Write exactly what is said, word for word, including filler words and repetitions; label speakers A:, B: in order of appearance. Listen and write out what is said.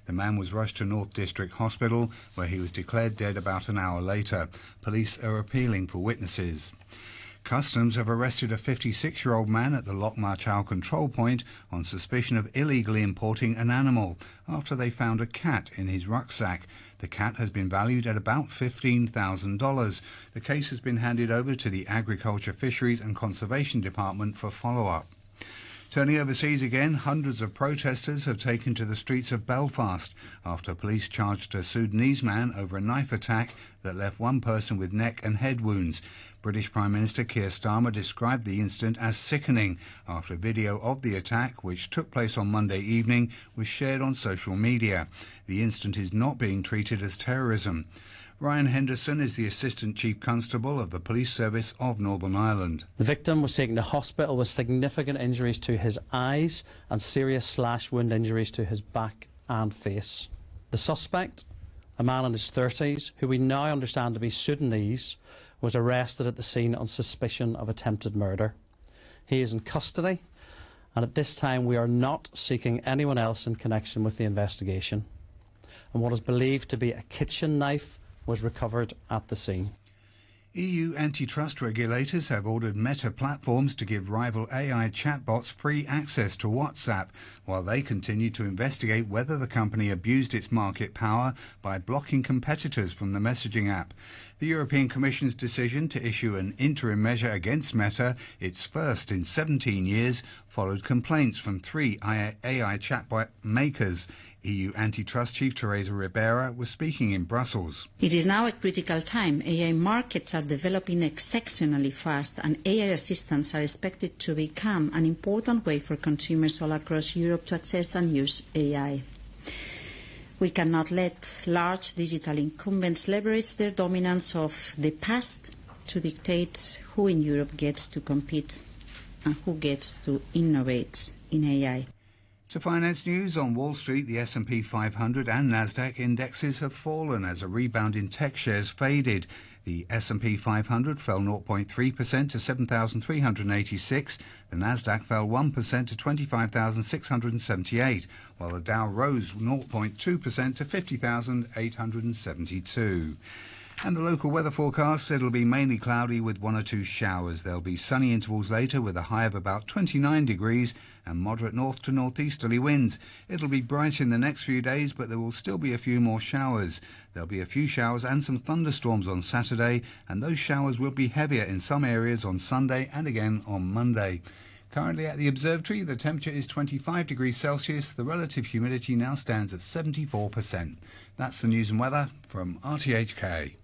A: The man was rushed to North District Hospital, where he was declared dead about an hour later. Police are appealing for witnesses. Customs have arrested a fifty-six-year-old man at the Lok Ma Chau control point on suspicion of illegally importing an animal after they found a cat in his rucksack. The cat has been valued at about fifteen thousand dollars. The case has been handed over to the Agriculture, Fisheries and Conservation Department for follow-up. Turning overseas again, hundreds of protesters have taken to the streets of Belfast after police charged a Sudanese man over a knife attack that left one person with neck and head wounds. British Prime Minister Keir Starmer described the incident as sickening after video of the attack, which took place on Monday evening, was shared on social media. The incident is not being treated as terrorism. Ryan Henderson is the Assistant Chief Constable of the Police Service of Northern Ireland.
B: The victim was taken to hospital with significant injuries to his eyes and serious slash wound injuries to his back and face. The suspect, a man in his thirties, who we now understand to be Sudanese, was arrested at the scene on suspicion of attempted murder. He is in custody, and at this time we are not seeking anyone else in connection with the investigation. And what is believed to be a kitchen knife was recovered at the scene.
A: E U antitrust regulators have ordered Meta platforms to give rival A I chatbots free access to WhatsApp, while they continue to investigate whether the company abused its market power by blocking competitors from the messaging app. The European Commission's decision to issue an interim measure against Meta, its first in seventeen years, followed complaints from three A I chatbot makers. E U Antitrust Chief Teresa Ribera was speaking in Brussels.
C: It is now a critical time. A I markets are developing exceptionally fast, and A I assistants are expected to become an important way for consumers all across Europe to access and use A I. We cannot let large digital incumbents leverage their dominance of the past to dictate who in Europe gets to compete and who gets to innovate in A I.
A: To finance news, on Wall Street, the S and P five hundred and Nasdaq indexes have fallen as a rebound in tech shares faded. The S and P five hundred fell zero point three percent to seven thousand three hundred eighty-six. The Nasdaq fell one percent to twenty-five thousand six hundred seventy-eight, while the Dow rose zero point two percent to fifty thousand eight hundred seventy-two. And the local weather forecast, it'll be mainly cloudy with one or two showers. There'll be sunny intervals later with a high of about twenty-nine degrees and moderate north to northeasterly winds. It'll be bright in the next few days, but there will still be a few more showers. There'll be a few showers and some thunderstorms on Saturday, and those showers will be heavier in some areas on Sunday and again on Monday. Currently at the observatory, the temperature is twenty-five degrees Celsius. The relative humidity now stands at seventy-four percent. That's the news and weather from R T H K.